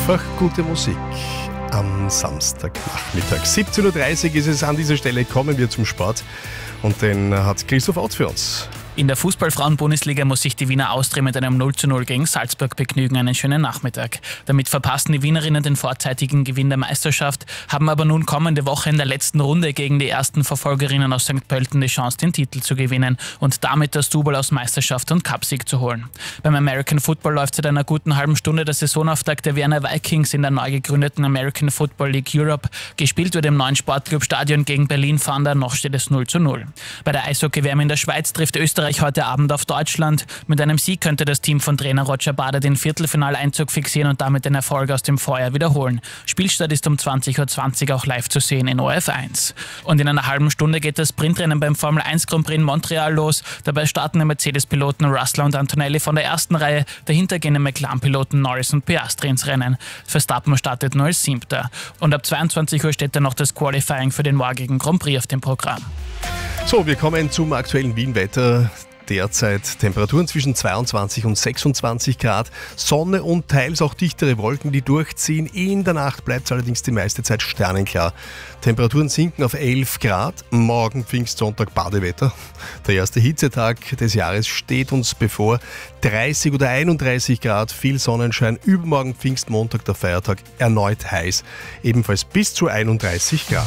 Einfach gute Musik am Samstagnachmittag. 17.30 Uhr ist es an dieser Stelle. Kommen wir zum Sport. Und den hat Christoph Ott für uns. In der Fußball-Frauen-Bundesliga muss sich die Wiener Austria mit einem 0:0 gegen Salzburg begnügen. Einen schönen Nachmittag. Damit verpassen die Wienerinnen den vorzeitigen Gewinn der Meisterschaft, haben aber nun kommende Woche in der letzten Runde gegen die ersten Verfolgerinnen aus St. Pölten die Chance, den Titel zu gewinnen und damit das Double aus Meisterschaft und Cupsieg zu holen. Beim American Football läuft seit einer guten halben Stunde der Saisonauftakt der Vienna Vikings in der neu gegründeten American Football League Europe. Gespielt wird im neuen Sportclub-Stadion gegen Berlin Thunder, noch steht es 0:0. Bei der Eishockey-WM in der Schweiz trifft Österreich heute Abend auf Deutschland. Mit einem Sieg könnte das Team von Trainer Roger Bader den Viertelfinaleinzug fixieren und damit den Erfolg aus dem Vorjahr wiederholen. Spielstart ist um 20.20 Uhr auch live zu sehen in ORF1. Und in einer halben Stunde geht das Sprintrennen beim Formel 1 Grand Prix in Montreal los. Dabei starten die Mercedes-Piloten Russell und Antonelli von der ersten Reihe. Dahinter gehen die McLaren-Piloten Norris und Piastri ins Rennen. Verstappen startet nur als Siebter. Und ab 22 Uhr steht dann noch das Qualifying für den morgigen Grand Prix auf dem Programm. So, wir kommen zum aktuellen Wien-Wetter. Derzeit Temperaturen zwischen 22 und 26 Grad, Sonne und teils auch dichtere Wolken, die durchziehen. In der Nacht bleibt es allerdings die meiste Zeit sternenklar. Temperaturen sinken auf 11 Grad. Morgen Pfingstsonntag Badewetter. Der erste Hitzetag des Jahres steht uns bevor. 30 oder 31 Grad, viel Sonnenschein. Übermorgen Pfingstmontag, der Feiertag, erneut heiß. Ebenfalls bis zu 31 Grad.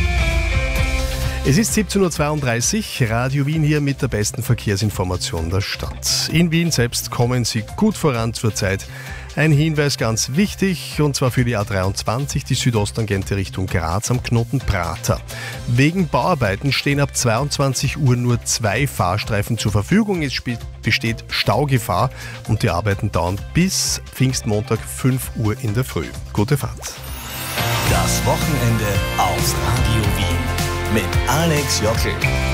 Es ist 17.32 Uhr, Radio Wien hier mit der besten Verkehrsinformation der Stadt. In Wien selbst kommen Sie gut voran zurzeit. Ein Hinweis ganz wichtig, und zwar für die A23, die Südosttangente Richtung Graz am Knoten Prater. Wegen Bauarbeiten stehen ab 22 Uhr nur 2 Fahrstreifen zur Verfügung. Es besteht Staugefahr und die Arbeiten dauern bis Pfingstmontag 5 Uhr in der Früh. Gute Fahrt. Das Wochenende auf Radio Wien mit Alex Jockel.